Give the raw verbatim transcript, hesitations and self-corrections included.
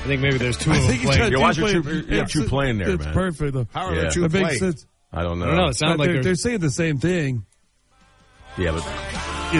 I think maybe there's two I of them think he's playing. got Yeah, watch two your playing. two- you have two playing there, it's man. perfect, though. How are Yeah. the two That makes playing? sense. I don't know. I don't know. It sounded like they're, they're, they're saying the same thing. Yeah, but